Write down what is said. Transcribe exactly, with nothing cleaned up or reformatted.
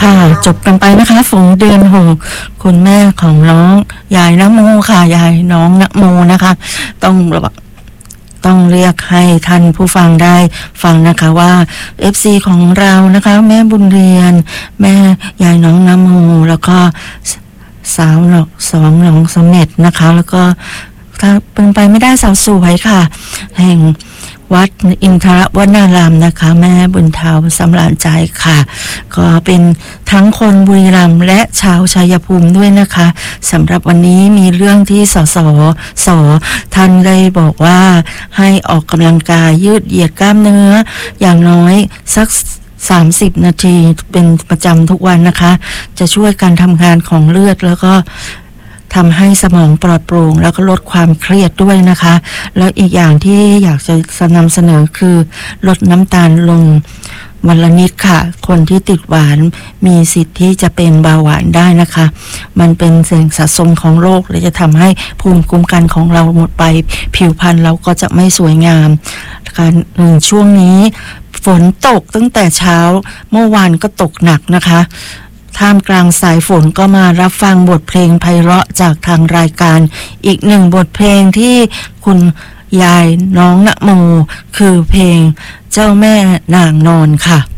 ค่ะจบกันไปนะคะฝนเดือนหกคุณแม่ของน้องยายนโมค่ะยายน้องนโมนะคะต้องต้องเรียกให้ท่านผู้ฟังได้ฟังนะคะว่า เอฟ ซี ของเรานะคะแม่บุญเรียนแม่ยายน้องนโมแล้วก็สาวหนอกสองหนองสมเด็จนะคะแล้วก็ถ้าเป็นไปไม่ได้สาวสวยค่ะแห่งวัดอินทรวนารามนะคะแม่บุญเทาสำราญใจค่ะก็เป็นทั้งคนบุรีรัมย์และชาวชัยภูมิด้วยนะคะสำหรับวันนี้มีเรื่องที่สสสท่านได้บอกว่าให้ออกกำลังกายยืดเหยียดกล้ามเนื้ออย่างน้อยสักสามสิบนาทีเป็นประจำทุกวันนะคะจะช่วยการทำงานของเลือดแล้วก็ทำให้สมองปลอดโปร่งแล้วก็ลดความเครียดด้วยนะคะแล้วอีกอย่างที่อยากจะนำเสนอคือลดน้ำตาลลงวันละนิดค่ะคนที่ติดหวานมีสิทธิ์ที่จะเป็นเบาหวานได้นะคะมันเป็นสิ่งสะสมของโรคและจะทำให้ภูมิคุ้มกันของเราหมดไปผิวพรรณเราก็จะไม่สวยงามการช่วงนี้ฝนตกตั้งแต่เช้าเมื่อวานก็ตกหนักนะคะท่ามกลางสายฝนก็มารับฟังบทเพลงไพเราะจากทางรายการอีกหนึ่งบทเพลงที่คุณยายน้องนโมคือเพลงเจ้าแม่นางนอนค่ะ